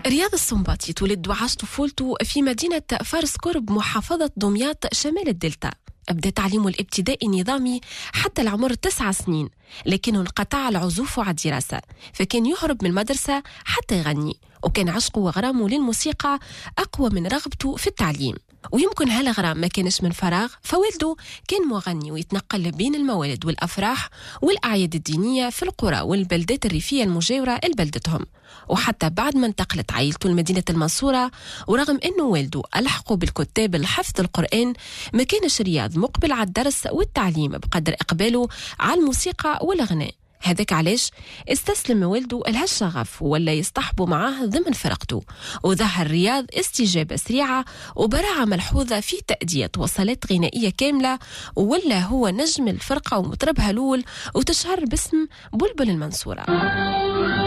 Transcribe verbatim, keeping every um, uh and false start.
رياض السنباطي تولد وعاش طفولته في مدينة فارس كرب محافظة دمياط شمال الدلتا. أبدأ تعليمه الابتدائي نظامي حتى العمر تسع سنين، لكنه انقطع العزوف على الدراسة، فكان يهرب من المدرسة حتى يغني، وكان عشقه وغرامه للموسيقى أقوى من رغبته في التعليم. ويمكن هالغرام ما كانش من فراغ، فوالده كان مغني ويتنقل بين الموالد والأفراح والأعياد الدينية في القرى والبلدات الريفية المجاورة لبلدتهم. وحتى بعد ما انتقلت عائلته لمدينة المنصورة، ورغم أنه والده ألحقه بالكتاب الحفظ القرآن، ما كانش رياض مقبل على الدرس والتعليم بقدر إقباله على الموسيقى والغناء. هذاك علاش استسلم والده لهالشغف ولا يصطحبوا معاه ضمن فرقته، وظهر رياض استجابة سريعة وبراعة ملحوظة في تأدية وصلات غنائية كاملة، ولا هو نجم الفرقة ومطربها الأول، وتشهر باسم بلبل المنصورة.